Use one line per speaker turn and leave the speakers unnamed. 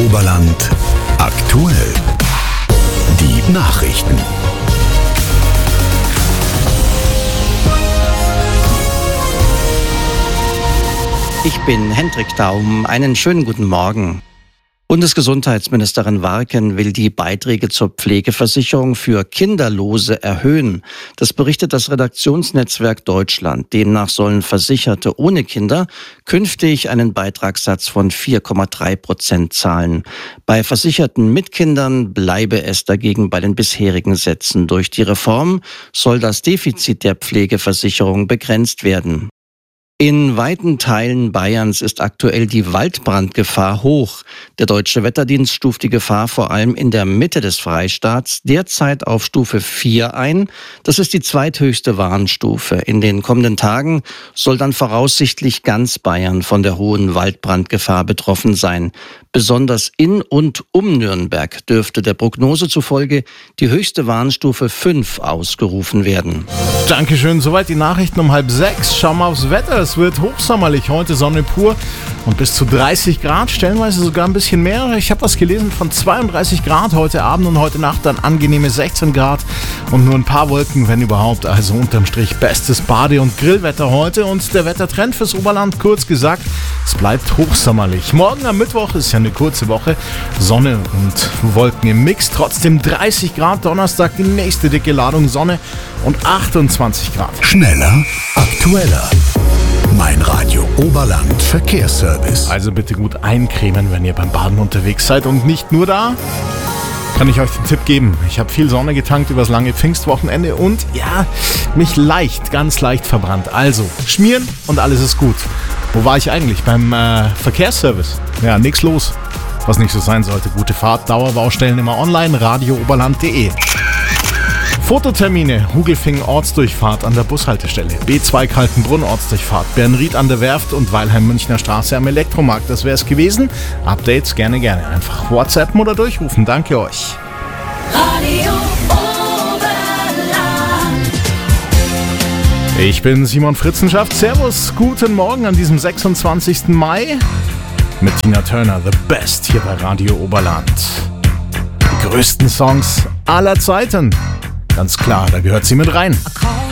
Oberland aktuell. Die Nachrichten.
Ich bin Hendrik Daum. Einen schönen guten Morgen. Bundesgesundheitsministerin Warken will die Beiträge zur Pflegeversicherung für Kinderlose erhöhen. Das berichtet das Redaktionsnetzwerk Deutschland. Demnach sollen Versicherte ohne Kinder künftig einen Beitragssatz von 4,3% zahlen. Bei Versicherten mit Kindern bleibe es dagegen bei den bisherigen Sätzen. Durch die Reform soll das Defizit der Pflegeversicherung begrenzt werden. In weiten Teilen Bayerns ist aktuell die Waldbrandgefahr hoch. Der Deutsche Wetterdienst stuft die Gefahr vor allem in der Mitte des Freistaats derzeit auf Stufe 4 ein. Das ist die zweithöchste Warnstufe. In den kommenden Tagen soll dann voraussichtlich ganz Bayern von der hohen Waldbrandgefahr betroffen sein. Besonders in und um Nürnberg dürfte der Prognose zufolge die höchste Warnstufe 5 ausgerufen werden.
Dankeschön, soweit die Nachrichten um 5:30. Schauen wir aufs Wetter. Es wird hochsommerlich, heute Sonne pur und bis zu 30 Grad, stellenweise sogar ein bisschen mehr. Ich habe was gelesen von 32 Grad heute Abend und heute Nacht dann angenehme 16 Grad und nur ein paar Wolken, wenn überhaupt. Also unterm Strich bestes Bade- und Grillwetter heute und der Wettertrend fürs Oberland, kurz gesagt, es bleibt hochsommerlich. Morgen am Mittwoch ist ja eine kurze Woche, Sonne und Wolken im Mix, trotzdem 30 Grad, Donnerstag die nächste dicke Ladung Sonne und 28 Grad.
Schneller, aktueller. Mein Radio Oberland Verkehrsservice.
Also bitte gut eincremen, wenn ihr beim Baden unterwegs seid und nicht nur da. Kann ich euch den Tipp geben. Ich habe viel Sonne getankt übers lange Pfingstwochenende und ja, mich ganz leicht verbrannt. Also schmieren und alles ist gut. Wo war ich eigentlich? Beim Verkehrsservice. Ja, nix los. Was nicht so sein sollte. Gute Fahrt, Dauerbaustellen immer online, radiooberland.de. Fototermine, Hugelfing Ortsdurchfahrt an der Bushaltestelle, B2 Kaltenbrunn Ortsdurchfahrt, Bernried an der Werft und Weilheim Münchner Straße am Elektromarkt. Das wäre es gewesen. Updates gerne. Einfach WhatsAppen oder durchrufen. Danke euch.
Radio Oberland.
Ich bin Simon Fritzenschaft. Servus, guten Morgen an diesem 26. Mai mit Tina Turner, The Best hier bei Radio Oberland. Die größten Songs aller Zeiten. Ganz klar, da gehört sie mit rein.